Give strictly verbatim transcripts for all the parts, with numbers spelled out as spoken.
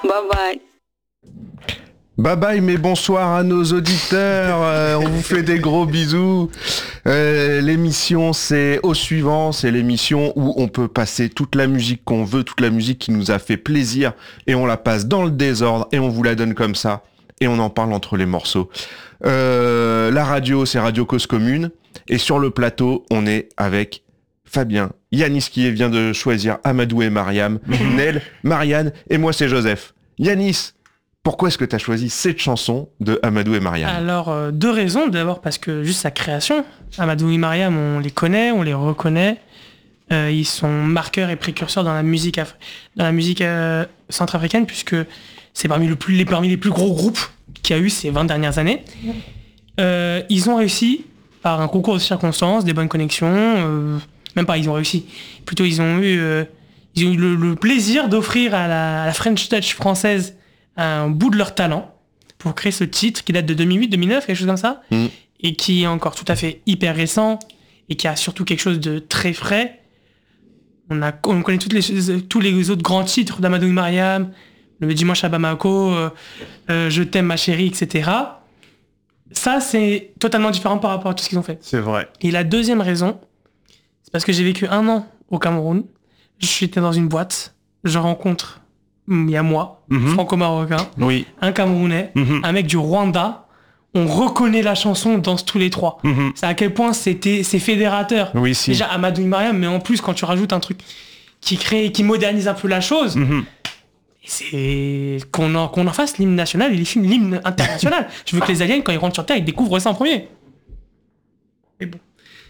Bye bye. Bye bye, mais bonsoir à nos auditeurs, euh, on vous fait des gros bisous. Euh, l'émission c'est Au Suivant, c'est l'émission où on peut passer toute la musique qu'on veut, toute la musique qui nous a fait plaisir, et on la passe dans le désordre, et on vous la donne comme ça, et on en parle entre les morceaux. Euh, la radio, c'est Radio Cause Commune, et sur le plateau, on est avec Fabien, Yanis qui vient de choisir Amadou et Mariam, Nel, Marianne, et moi c'est Joseph. Yanis, pourquoi est-ce que tu as choisi cette chanson de Amadou et Mariam ? Alors, euh, deux raisons. D'abord parce que juste sa création, Amadou et Mariam, on les connaît, on les reconnaît. Euh, ils sont marqueurs et précurseurs dans la musique, Af- dans la musique euh, centrafricaine, puisque c'est parmi, le plus, les, parmi les plus gros groupes qu'il y a eu ces vingt dernières années. Euh, ils ont réussi, par un concours de circonstances, des bonnes connexions, euh, même pas ils ont réussi, plutôt ils ont eu, euh, ils ont eu le, le plaisir d'offrir à la, à la French Touch française un bout de leur talent pour créer ce titre qui date de deux mille huit deux mille neuf, quelque chose comme ça, mmh. et qui est encore tout à fait hyper récent et qui a surtout quelque chose de très frais. On, a, on connaît toutes les, tous les autres grands titres d'Amadou et Mariam, Le Dimanche à Bamako, euh, euh, Je t'aime ma chérie, et cetera. Ça, c'est totalement différent par rapport à tout ce qu'ils ont fait. C'est vrai. Et la deuxième raison, c'est parce que j'ai vécu un an au Cameroun. J'étais dans une boîte, je rencontre il y a moi, mmh. franco-marocain, oui. un Camerounais, mmh. un mec du Rwanda, on reconnaît la chanson, on danse tous les trois. Mmh. C'est à quel point c'était, c'est fédérateur. Oui, si. Déjà Amadou et Mariam, mais en plus quand tu rajoutes un truc qui crée, qui modernise un peu la chose, mmh. c'est qu'on en, qu'on en fasse l'hymne national et l'hymne international. Je veux que les aliens, quand ils rentrent sur Terre, ils découvrent ça en premier. Mais bon.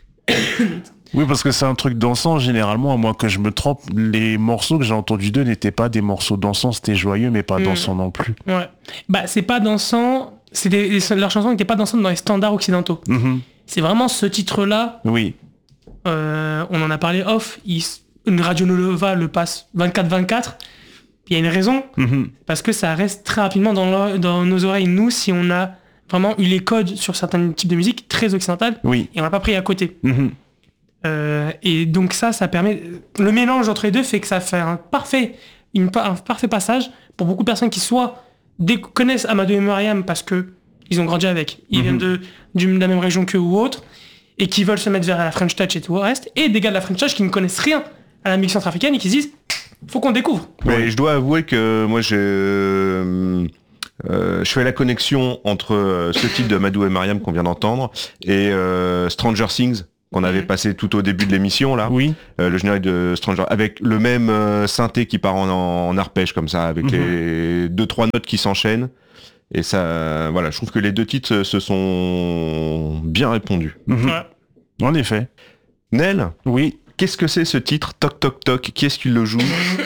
Oui, parce que c'est un truc dansant, généralement, à moins que je me trompe, les morceaux que j'ai entendus d'eux n'étaient pas des morceaux dansants, c'était joyeux, mais pas mmh. dansant non plus. Ouais. Bah, c'est pas dansant, c'était, leurs chansons n'étaient pas dansantes dans les standards occidentaux. Mmh. C'est vraiment ce titre-là. Oui. Euh, on en a parlé off, il, une Radio Nova le passe vingt-quatre vingt-quatre, il y a une raison, mmh. parce que ça reste très rapidement dans, dans nos oreilles, nous, si on a vraiment eu les codes sur certains types de musique très occidentales, oui. et on l'a pas pris à côté. Mmh. Euh, et donc ça, ça permet... Le mélange entre les deux fait que ça fait un parfait, une, un parfait passage pour beaucoup de personnes qui soit dé- connaissent Amadou et Mariam parce que ils ont grandi avec, ils mm-hmm. viennent de, de la même région qu'eux ou autre, et qui veulent se mettre vers la French Touch et tout le reste, et des gars de la French Touch qui ne connaissent rien à la musique centrafricaine et qui se disent faut qu'on découvre. Mais je dois avouer que moi j'ai... Euh, euh, je fais la connexion entre euh, ce titre de Amadou et Mariam qu'on vient d'entendre et euh, Stranger Things qu'on avait passé tout au début de l'émission là, oui. euh, le générique de Stranger, avec le même euh, synthé qui part en, en arpège comme ça, avec mm-hmm. les deux trois notes qui s'enchaînent, et ça, voilà, je trouve que les deux titres se sont bien répondus. Mm-hmm. Ouais. En effet. Nel, oui. Qu'est-ce que c'est ce titre Toc Toc Toc? Qui est-ce qui le joue?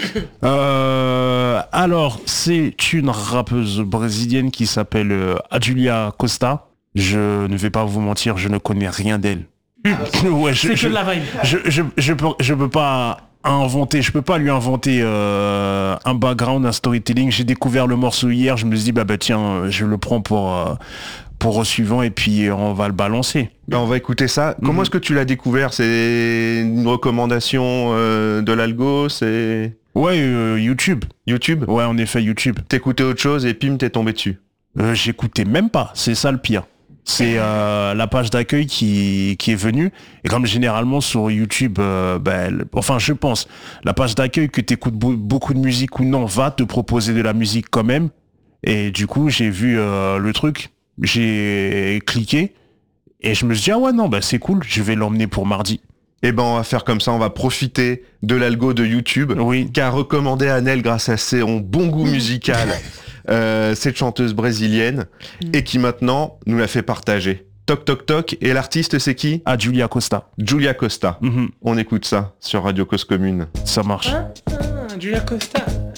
euh, Alors, c'est une rappeuse brésilienne qui s'appelle euh, Julia Costa. Je ne vais pas vous mentir, je ne connais rien d'elle. ouais, je, c'est je, que de la vibe. Je, je, je, peux, je peux pas inventer, je peux pas lui inventer euh, un background, un storytelling. J'ai découvert le morceau hier, je me suis dit bah, bah tiens, je le prends pour euh, pour au suivant et puis on va le balancer. Ben on va écouter ça. Comment mmh. est-ce que tu l'as découvert? C'est une recommandation euh, de l'algo? C'est ouais euh, YouTube. YouTube. Ouais, en effet YouTube. T'écoutais autre chose et pim t'es tombé dessus. Euh, j'écoutais même pas. C'est ça le pire. C'est euh, la page d'accueil qui, qui est venue. Et comme généralement sur YouTube, euh, ben, enfin je pense, la page d'accueil que tu écoutes bo- beaucoup de musique ou non va te proposer de la musique quand même. Et du coup, j'ai vu euh, le truc, j'ai cliqué et je me suis dit, ah ouais, non, bah, c'est cool, je vais l'emmener pour mardi. Eh ben, on va faire comme ça, on va profiter de l'algo de YouTube oui. qu'a recommandé à Nel grâce à son bon goût musical. Euh, cette chanteuse brésilienne mmh. et qui maintenant nous l'a fait partager. Toc Toc Toc, et l'artiste c'est qui? Ah, Julia Costa. Julia Costa. Mmh. On écoute ça sur Radio Cause Commune. Ça marche. Ah, ah, Julia Costa.